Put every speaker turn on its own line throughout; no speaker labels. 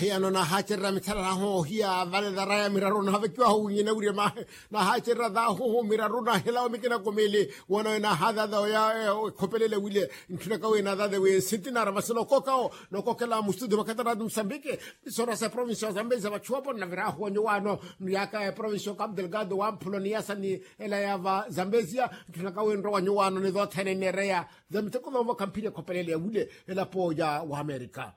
Hia no na hachera mitara ho hia vale da raya miraru na havekwa hu ngina uri ma na hachera da ho miraru na hela mikina komele wana na hada da ya kopelele wile ntuna ka we na da we sintina ramasno kokao no kokela mustudo makatara dum Mozambique sora sa provincia Zambezi bachuapo na vira ho nyano yaka provincia Cabo Delgado wa Polonia sani ela ya va Zambezia ntuna ka we ndo wanyano ne do tene nerea zamteko va kampira kopelele wile ela po ya wa America.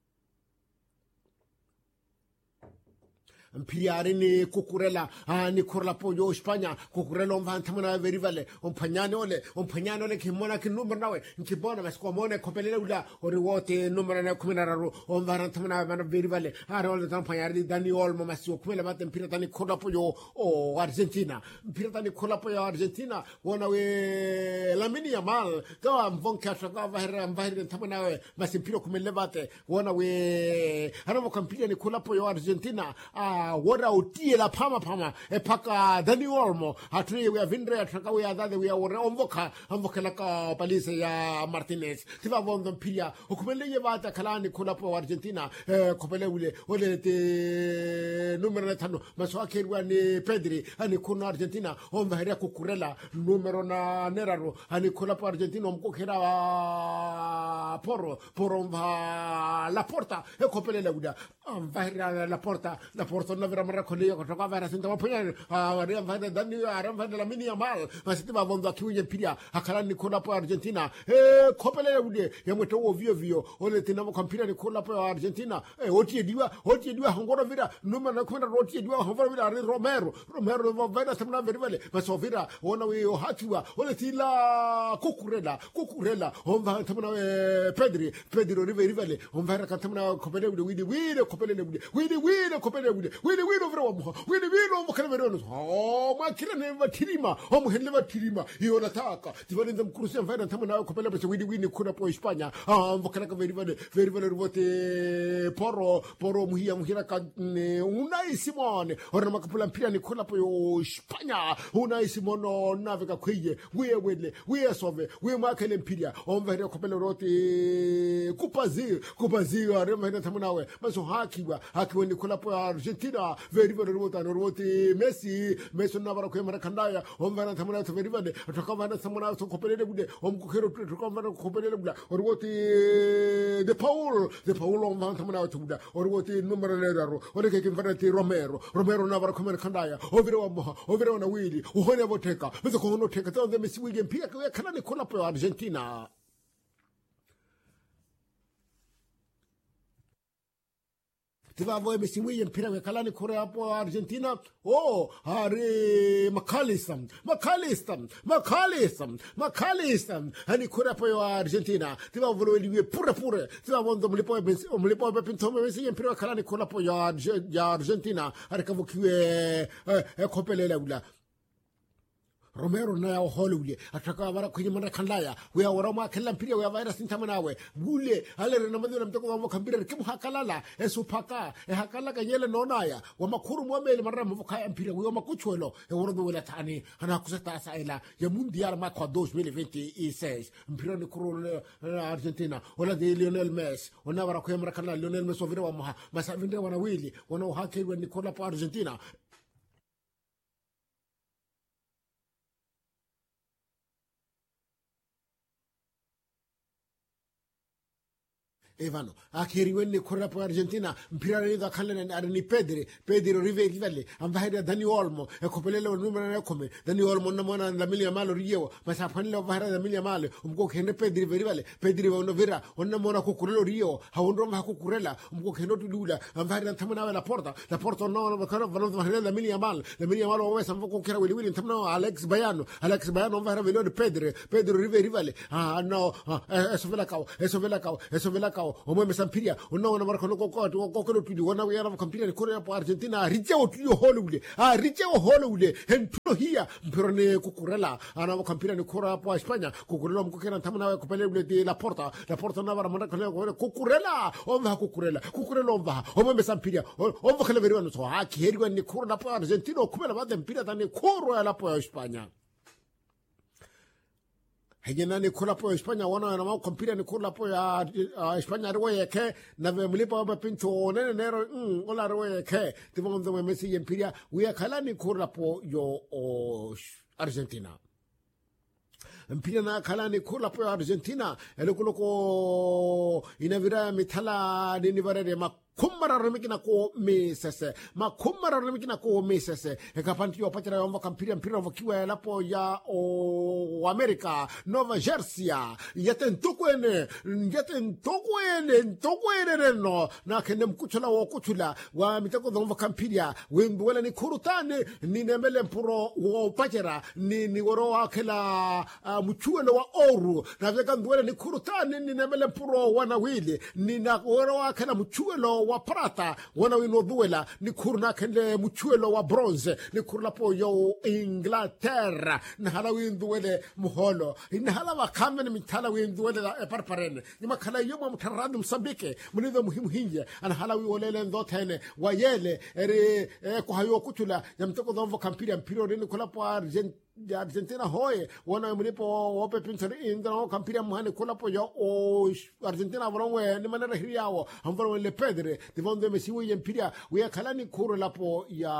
Mpiari ni kukurela ni kurla pojo Espanya kukurela mvantamana verivale ompanyane ole kimona kinumber nawe nkibona maskomone kopelele ula ori wote number na 16 omvantamana bana verivale arole tampanyari Dani Olmo masio kumela batem piratani kurla pojo o Argentina piratani kurla pojo Argentina wana we Lamine Yamal to mvonka shaka vahira tamana we masimpiro kumele bate wana we anamo kampia ni kurla pojo Argentina wora utie la pama paka Dani Olmo atri we avindre ataka we adade we wora omvoka la ka palise ya Martinez tiva vondo pia okumele yevata kalani kula po Argentina kopele ole te numero 5 maswake ni Pedri ani kuna Argentina omva heria kukurela numero na neraro ani kula po Argentina omkokera poro omva la porta kopele leuda omva heria la porta na vera mara kolia kutoka vera sinta maponya aria vada Dani vada Lamine Yamal masitima vondo akiunye pia akalani kula po Argentina kopele leude yamoto ovio ole tinamo kampira ni kula po Argentina otie diwa hongora vira numero na kwenda otie diwa hongora vira Romero vada samna verivale masovira ona we hakiwa ole tila kukurela omva tamna Pedri rivale omva katamna kopele wide kopele wide vira wide mukana verono makira ne batirima omuhelle batirima iyo nataka tivalenza mkurusia mvana tamna kopele bese wide kuna po Espanya mvokana ka verivale rivote poro muhira ka Unai Simone ora makapula mpira ni kula po Espanya Unai Simone navika kwiye we sove we makele mpira omvere kopele rote kupazi aremena tamunawe maso hakiwa ni kula po Argentina verivale rivote Messi na bara kwemara kandaya omvera tamuna verivale tukavana tamuna so kopele bude omkukero tukavana kopele bude rivote de Paul omvana tamuna tubuda rivote numero lero ore ke kimfarati Romero na bara kwemara kandaya overa na wili uhone voteka bezo kono teka tonde Messi wige pia kana ni kula po Argentina. Tiva voe mesimuye mpira wekalani Korea po Argentina are McAllister hani Korea po Argentina tiva volo liwe pure tiva vondo mlipo pintome mesiye mpira wekalani Korea po ya Argentina arikavukiwe kopelele ula Romero na Hollywood ataka bara kwenye mara kandaya we awara kala mpira we virus ntamanawe gule alere na madura mtoko wa kambira kimu hakalala esupaka hakala kanyele nonaya wa makuru mwamele mara mvuka mpira we makuchwelo worodo wala tani ana kusata saila ya mundial ma kwa 2026 mpira ni kuru Argentina wala de Lionel Messi wana bara kwenye mara kandaya Lionel Messi ovira wa masavinde wana wili wana uhake we Nicola pa Argentina Evano akiriwenne korra po Argentina mpira rida kalene arni Pedri rivale ambaida Dani Olmo kopelele numero na come Dani Olmo na mona Lamine Yamal riyo masapanle ovara Lamine Yamal umko kende Pedri ono vera onna mona kukurelo riyo hawondro ma kukurela umko kendo tudula ambaida tamana la porta no bakara valo Lamine Yamal o samko kera wili tamana Alex Bayano ovara velo Pedri rivale no esovela kao omwe mesampiria unaona mara kono kokoro tudi wana we yana kampira ni Korea po Argentina rijeo tuyo Hollywood hentulo hia mpirone kukurela ana kampira ni Korea po Espanya kukurela mkokera tamana we kopele de la porta na bara mara kono kukurela omwe mesampiria omwe kale veriwa no so haki heriwa ni Korea po Argentina kumela bade mpira tani Korea la po Espanya hejena ni kula po Espanya wana na mau kompira ni kula po ya Espanya roye ke na mlipa ba pinto nero ola roye ke tivondo Messi yempiria we kala ni kula po yo Argentina mpira na kala ni kula po Argentina elokoloko inavira mitala ni barere kumbara remikina ko mesese kumbara remikina ko mesese ekapanti yo patira yo mpira vokiwa lapo ya o America Nova Jersey yete ntokwene no na kende mkuchula wo kuchula wa mitako dhamva kampira wembu wala ni kurutane ni nemele mpuro wo patira ni woro akela mchuelo wa oru na veka ndwele ni kurutane ni nemele mpuro wana wili ni na woro akela mchuelo wa prata wana wino duela ni kurna kende mchuelo wa bronze ni kurla po yo Inglaterra na hala winduele muholo na hala wakame ni mitala winduele parparene ni makala yomo mtaradu Msambike munido muhimu hinje ana hala wiolele ndotene wayele eri kwa hayo kutula ya mtoko dhamvo kampira mpiro ni kula po Argentina hoye wana mlipo wope pinsari indra kampira muhane kula po yo Argentina vrongwe ni manera hiriawo amvaro le pedre divondo Messi we yempiria we kalani kuro lapo ya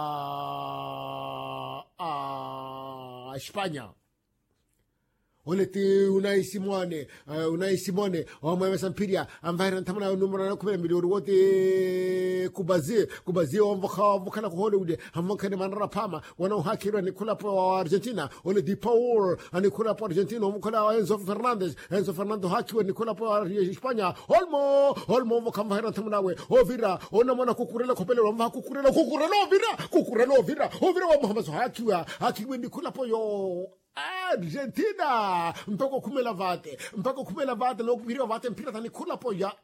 Espanya oleti Unai Simone omwe sampiria ambaira ntamana numero na kumela milioni wote kubazie omvokana ko Hollywood amvokana manara pama wana uhakira ni kula po Argentina ole Di Paul ani kula po Argentina omkola Enzo Fernandez hakiwa ni kula po Espanya olmo mvokamvaira ntamana we ovira ona mona kukurela kopele omva kukurela ovira wa Muhammad hakiwa ni kula po yo Argentina mpaka kumela vate no kupiria vate mpira tani kula po ya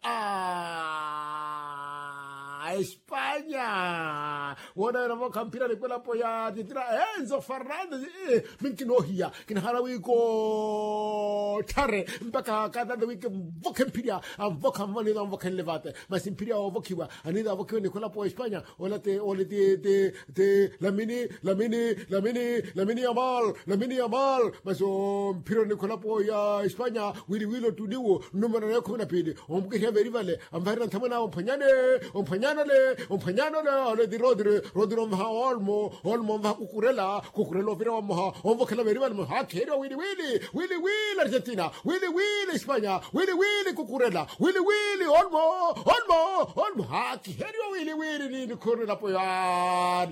Espanya wana na kampira ni kula po ya Argentina Enzo Fernandez minkinohia kinaharawi ko tare mpaka kada de wiki vokempiria avoka mani da vokenlevate masimpiria vokiwa anida vokiwa ni kula po Espanya ole te Lamine Yamal maso mpira ni kula po ya Espanya wili tudiwo numero ya 12 omkisha verivale ambarira ntamana ompanyana ole di Rodri mha olmo mha kukurela vira wa mha omvokela verivale mha kero wili Argentina wili Espanya wili kukurela wili olmo ha kero wili ni kukurela po ya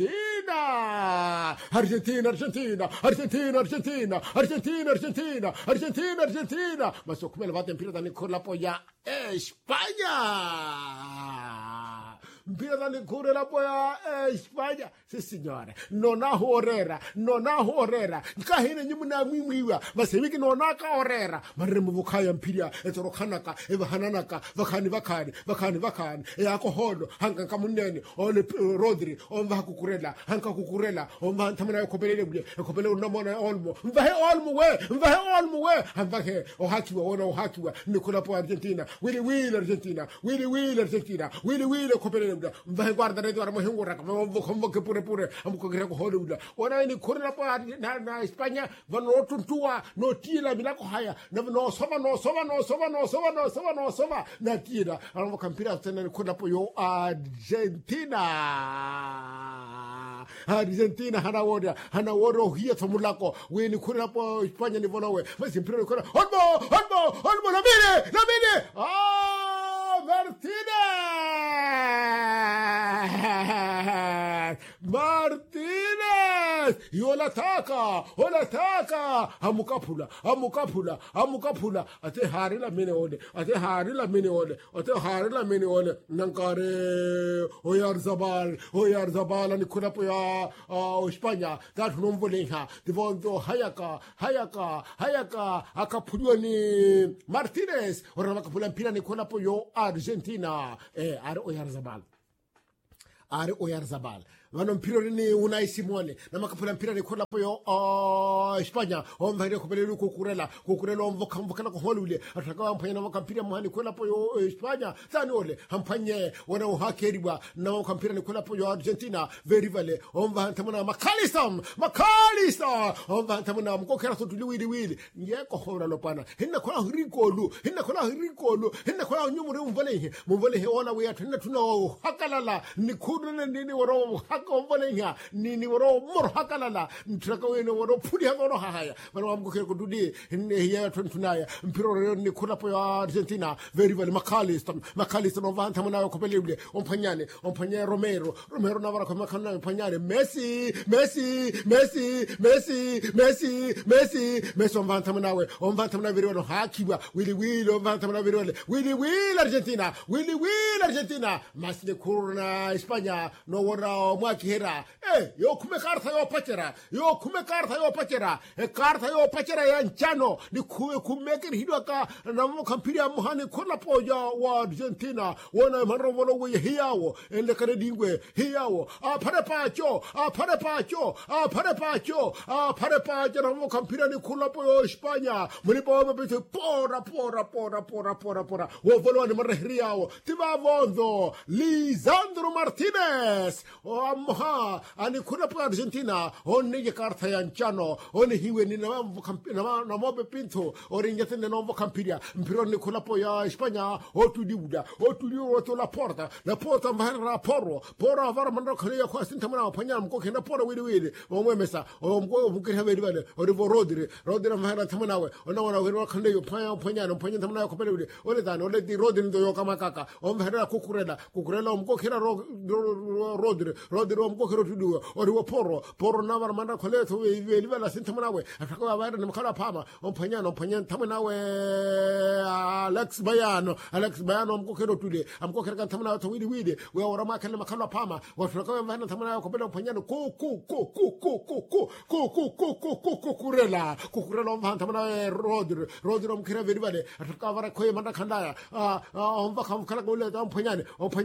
Argentina maso kumela vate mpira tani kurela po ya Espanya mpira tani kurela po ya Espanya si signore nona horera nkahine nyimuna mwimwiwa masewiki nona ka horera maremu bukaya mpira etorokanaka ebahananaka vakani yako hodo hanga kamunene ole Rodri omva kukurela omva ntamana yakopelele unamona olmo mvahe olmo we amvahe ohakiwa nikula po Argentina wili Argentina wili kopelele mvahe guarda redo armo hengora kama ke pure amko greko Hollywood wana ni kurela po na Espanya vano tuntua no tila milako haya na no sova na tila armo kampira tena kurela po yo Argentina hana woro hiya tomulako we ni kurela po Espanya ni vonawe basi mpira kurela olmo Lamine Martinez yola taka amukapula ate harila mine ole nankare Oyarzabal ni kuna po ya Espanya that nomvolenha divondo hayaka akapuliwa ni Martinez ora makapula mpira ni kuna po yo Argentina Oyarzabal vano mpira ni Unai Simone na makapula mpira ni kola poyo Espanya omvare kopelelu kukurela omvoka ko Hollywood ataka ampanya na makampira muhani kola poyo Espanya tani ole ampanye wana uhakeriwa na makampira ni kola poyo Argentina very vale omva tamana makalisa omva tamana mkokera sotuli wili ngeko hora lopana hinna kola rikolu hinna kola nyumure mumvale ona we atuna tuno hakalala ni kudune nini woro hakomvale nini woro mor hakalala ntraka we no woro pudi hakono haya bana mkokera ko dudi hiya tunaya mpiro ni kola poyo Argentina very vale makalisa omva tamana ko pelebule ompanye Romero na vara ko makana ompanyane Messi omva tamana very vale hakiwa wili omva tamana very vale wili Argentina masne kurna Espanya no wora mwakihera yo kume karta yo pachera karta yo pachera ya nchano ni kumekeri hidwaka na mkampiria muhani kola poja wa Argentina wana marovolo we hiyawo ende kare dingwe hiyawo apare pacho na mkampiria ni kola poja Espanya mlipo mabete pora wo volo ni marehriyawo tiba vondo Lisandro Martinez amha ani kola poja Argentina onni karta ya nchano onni hiwe ni na mobe pinto oringete ne novo campiria mpiro ni kola poja Espanya otudiuda oto la porta mvara poro avara mando kale kwa sintamana opanya mkoke na poro wili omwemesa omkoke haveri vale orivo rodri mvara tamanawe ona wero kande yo opanya tamana ko pele ole dan ole di rodri ndo yo kama kaka omvara kukurela omkoke na rodri omkoke rotudu orivo poro na vara mando kale to wili vale sintamanawe akako avara ni mkala pama opanya tamanawe Alex Bayano omkoke rotude amkoke kan tamana to wili we ora makale makala pama wafika mvana tamana ko pele opanya kukurela mvana tamana rodri omkira vili vale ataka vara ko manda kandaya omva kamkala ko le opanyane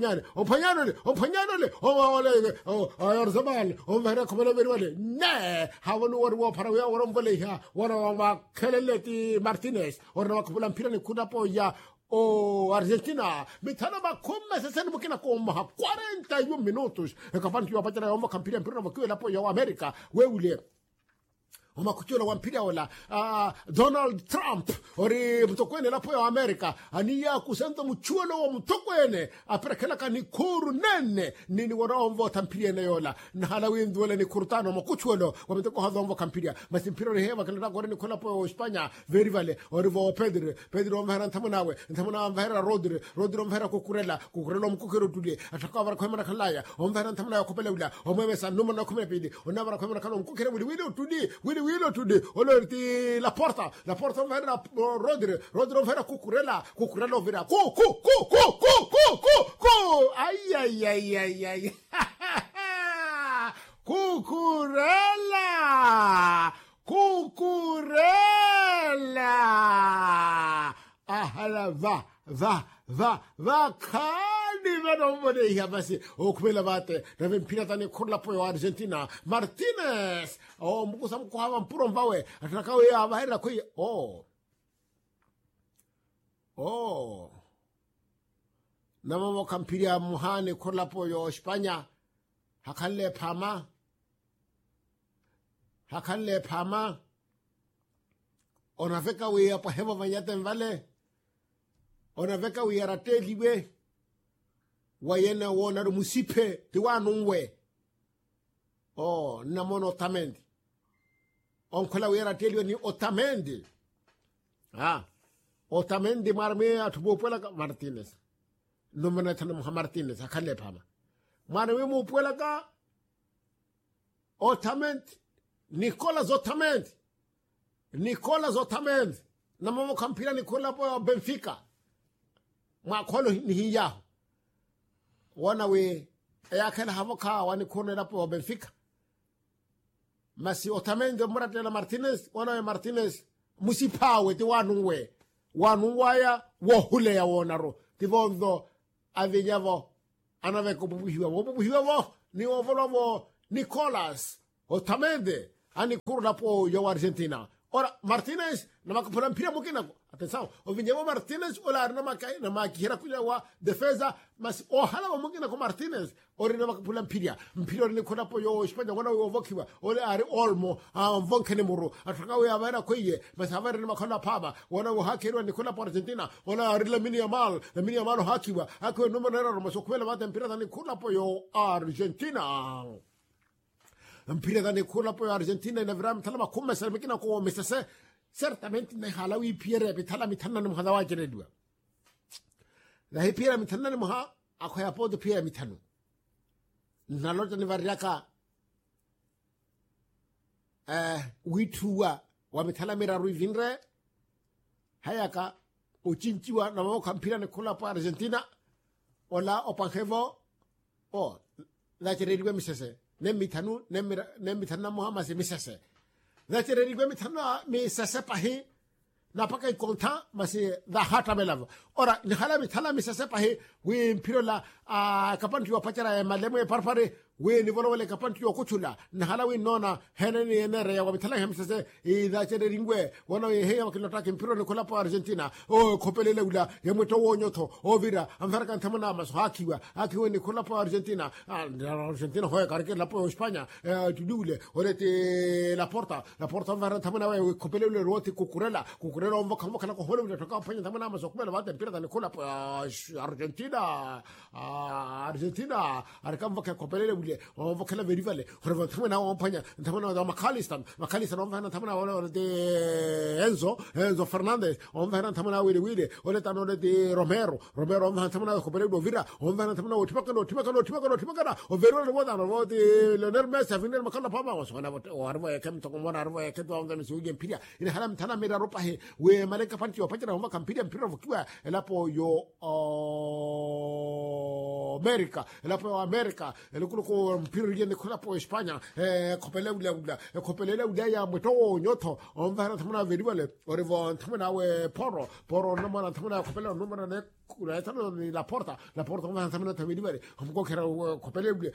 Arzabal omvara ko pele vili vale ne hawanu wo para we ora mvale ha ora ma keleleti Martinez ora ko pele mpira ni kuna po ya Argentina mitana bakome seseni mukina koma 41 minutos ekapani kiwa pachana yomba kampira mpira wakiwe lapo ya Amerika weule omakuchona wampira wala Donald Trump ori mtokwene lapo ya Amerika aniya kusenta mchuano wa mtokwene aperekela kanikuru nene nini waraomvo tampiria na yola na halawindu wale ni kurutano makuchwano wamitoko hadhomvo kampiria masimpiro ni hewa kalina gore ni kola po Espanya very vale orivo Pedro mvera ntamuna mvera Rodri mvera kukurela mkukero tudie ataka wara kwa mara kalaya mvera ntamuna kopele ula omwemesa numa na kumene pili onavara kwa mara kalo mkukero wili tudie olerti la porta mvera Rodri mvera kukurela vira ay Cucurella ahala va kani vanomone ya basi okumela bate na vempira tani kurla po Argentina Martinez mkusa mkuhava mpuro mbawe atakawe ya bahera kwe na mamo kampiria muhane kurla po Espanya hakalle pama onaveka we apa heva vanyate mvale onaveka we arateliwe wayena wona musipe tiwanungwe namono Otamendi onkola we arateliwe ni Otamendi marme atubopela Martinez nomana tana Martinez hakalle pama marme mu pwela ka Nicolas Otamendi na mamo kampira Nicola po Benfica makolo ni hiyaho wana we yakala havoka wani kone po Benfica masi Otamendi murate na Martinez wana we Martinez musipawe ti wanungwaya wohule ya wonaro ti vondo avenyavo anave ko buhiwa wo ni ovolovo Nicolas Otamendi ani kurla po yo Argentina. Ora Martinez na makapula mpira mukina atenção o Vinhevo Martinez ola na makihira kuja wa defesa mas o hala wa mukina ko Martinez ori na makapula mpira ni kona po yo Espanya wana wo vokiwa ori ari Olmo vonkene muru ataka we avera koye mas avera na makona paba wana wo hakirwa ni kona po Argentina wana ari Lamine Yamal hakiwa akwe numero raro mas okwela mata mpira ni kona po yo Argentina mpira da Nicola poi Argentina in avram talama come se mekina ko mesese certamente ne halawi pire bitala mitanna no hadawa jere dua la he pire mitanna no ha akoya pod pire mitanu nalota ni variaka witua wa mitala mira ruivinre hayaka uchinchiwa na mo kampira Nicola po Argentina ola opanhevo o la jere dua misese nemitanu nemitana Muhammad misase zatere rigwe mitana misase pahi na paka konta masi da hata belava ora ni hala mitala misase pahi we mpirola kapanti wa pachara malemo e parpare we ni volole kapanti wa kuchula na hala we nona heneni enere ya mitala misase zatere ringwe wana we heya wakilotaka mpiro ni kula pa Argentina o kopelele ula yemoto wonyoto o vira amfaraka ntamana maso hakiwa ni kula pa Argentina hoya karike la po España tudule orete la porta amfaraka ntamana we kopelele roti kukurela ombo kamo kana ko holo toka panya ntamana maso kumela vate mpira ni kula pa Argentina arkam vaka kopelele ule ombo kala verivale horva ntamana ompanya ntamana da McAllister omfana ntamana de Enzo Fernandez omfana ntamana wile ole tano de Romero omfana ntamana kopelele do vira omfana ntamana otimaka o vero no boda no de Lionel Messi afinel makala pama wasona warwa yakem to komona arwa yakem to ngani suge mpira ina halam tana mira ropa he we maleka panti wa pachara homa kampira mpira vokiwa elapo yo America elikulo ko mpira yende kula po España kopelele ula ya moto nyoto omvana thamana verivale orevo thamana we poro nomana thamana kopelele nomana ne kula tano ni la porta omvana thamana verivale omko kera kopelele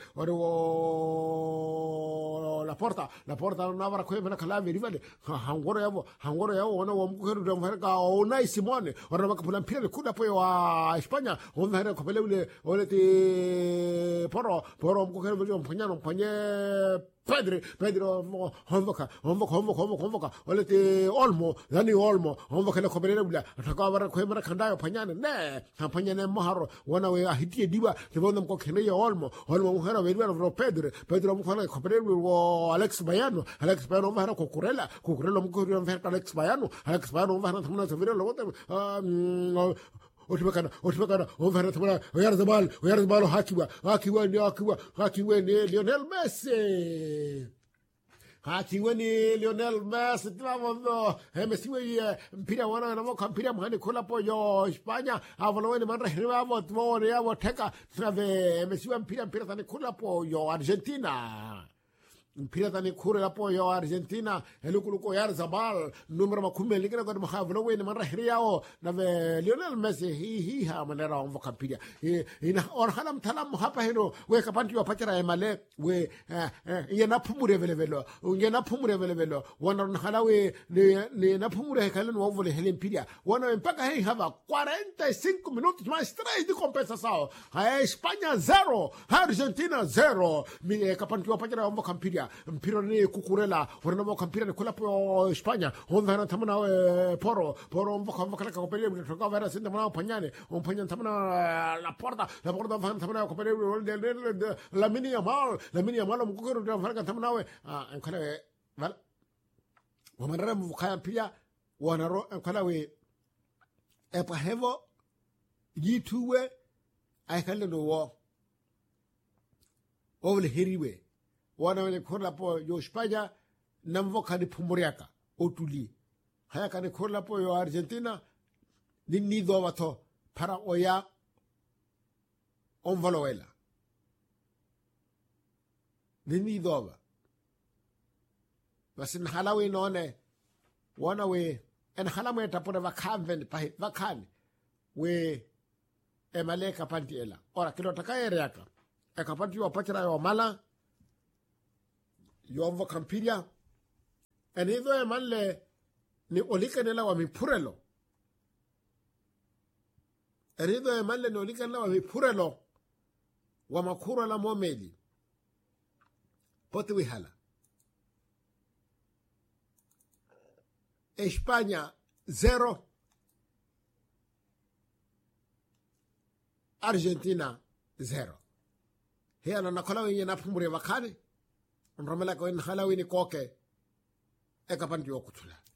orevo la porta no avra ko mena kala verivale hangoro yavo ona omko kera omvana ona Simone ora makapula mpira kula po wa España omvana kopelele olete poro omko kera mpanye Pedro honvoka olete Olmo honvoka le kopelele ula atakawara ko mara kandayo panyane ne kampanyane moharo wana we ahiti diwa kibonda mko kene ya Olmo muhara verwa ro Pedro mko kopelele wo Alex Bayano mhara kukurela mko verwa Alex Bayano mhara thamna thavira lo otimekana omfana thamana oyarzabal hakiwa ni Lionel Messi tlavando Messi mpira wana na moka mpira mhani kula po yo España avoloweni manra hirwa votmore ya voteka trave Messi mpira tani kula po yo Argentina mpira tani kure po yo Argentina elukuluko Yarzabal numero makume ligera kwa mhavlo we ni manra hiriao na ve Lionel Messi hi ha manera on vokampira ina orhala mtalam hapa hino we kapanti wa pachara emale we yena pumure velevelo wana halawe ni na pumure hekalen wa vole helimpira wana mpaka hei hava 45 minutos mais 3 de compensação Espanha 0 Argentina 0 mi kapanti wa pachara on vokampira mpira ni kukurela wana mo kampira ni kula po España onvana tamana poro mvoka kala kopelele toka vera sinda mwana panyane tamana la porta van tamana kopelele Lamine Yamal mkukuru tamana tamana we kala val wamanara mvuka pia wanaro kala we epa hevo yituwe aikale no wo ovle heriwe wana wale kola po yo España namvoka ni pumuriaka otuli haya kane kola po yo Argentina ni do wato para oya onvaloela ni do basin halawe none wana we en halame tapore vakan we male kapanti ela ora kilo takaere yaka kapanti yo pachira yo mala yo vo kampiria enido male ni olikanela wa mipurelo enido male ni olikanela wa mipurelo wa makura la momeli poti wihala España 0 Argentina 0 hiya na nakala wenye napumure wakane nromela ko en hala wini koke ekapanti okutula